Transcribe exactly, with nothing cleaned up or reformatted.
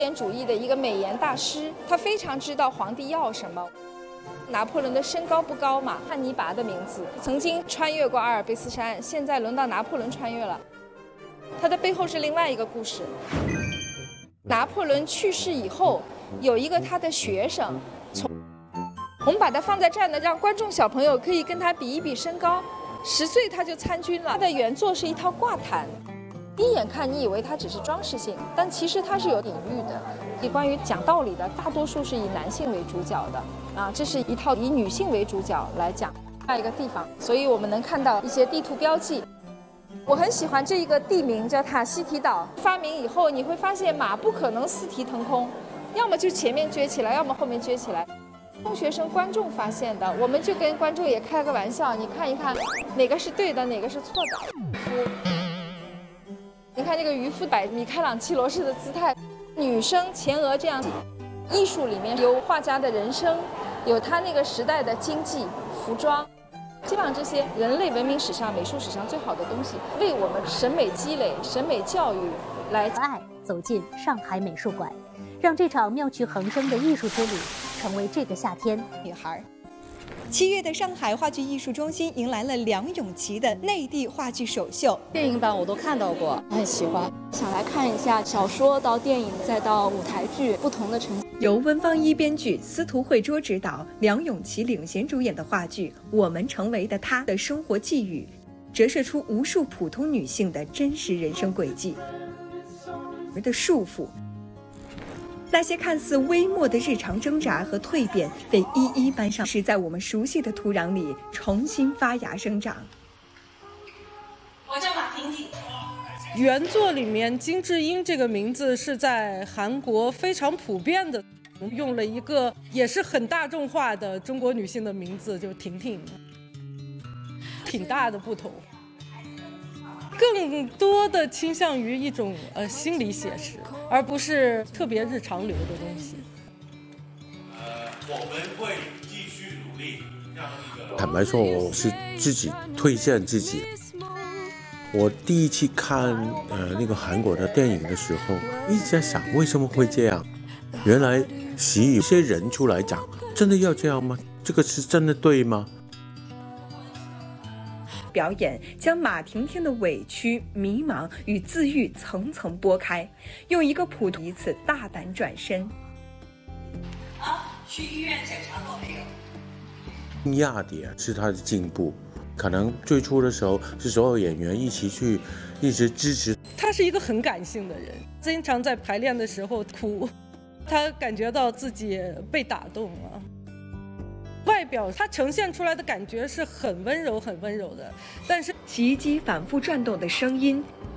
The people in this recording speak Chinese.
典主义的一个美颜大师，他非常知道皇帝要什么。拿破仑的身高不高嘛，汉尼拔的名字曾经穿越过阿尔卑斯山，现在轮到拿破仑穿越了。他的背后是另外一个故事。拿破仑去世以后，有一个他的学生，从我们把他放在这儿呢，让观众小朋友可以跟他比一比身高。十岁他就参军了，他的原作是一套挂毯。第一眼看你以为它只是装饰性，但其实它是有隐喻的。以关于讲道理的，大多数是以男性为主角的啊，这是一套以女性为主角来讲另一个地方，所以我们能看到一些地图标记。我很喜欢这一个地名叫塔希提岛。发明以后，你会发现马不可能四蹄腾空，要么就前面撅起来，要么后面撅起来。中学生观众发现的，我们就跟观众也开个玩笑，你看一看哪个是对的，哪个是错的。你看这个渔夫摆米开朗基罗式的姿态，女生前额这样，艺术里面有画家的人生，有他那个时代的经济、服装，基本上这些人类文明史上、美术史上最好的东西，为我们审美积累、审美教育来爱走进上海美术馆，让这场妙趣横生的艺术之旅成为这个夏天女孩。 七月的上海话剧艺术中心迎来了梁咏琪的内地话剧首秀， 电影版我都看到过，很喜欢，想来看一下小说到电影再到舞台剧不同的呈现。 由温芳一编剧、司徒慧卓执导，梁咏琪领衔主演的话剧《我们成为的她》的生活际遇，折射出无数普通女性的真实人生轨迹的束缚。那些看似微末的日常挣扎和蜕变，被一一搬上，是在我们熟悉的土壤里重新发芽生长。 我叫马婷婷。 原作里面金智英这个名字是在韩国非常普遍的，用了一个也是很大众化的中国女性的名字，就婷婷，挺大的不同。更多的倾向于一种呃心理写实，而不是特别日常流的东西。 呃，我们会继续努力，让这个。 坦白说，我是自己推荐自己。我第一次看呃那个韩国的电影的时候，一直在想为什么会这样。原来是有些人出来讲，真的要这样吗？这个是真的对吗？ 表演将马婷婷的委屈、迷茫与自愈层层剥开，用一个普通一次大胆转身。 啊，去医院检查过没有？ 惊讶点是他的进步，可能最初的时候是所有演员一起去，一直支持。 他是一个很感性的人，经常在排练的时候哭，他感觉到自己被打动了。外表它呈现出来的感觉是很温柔很温柔的，但是洗衣机反复转动的声音，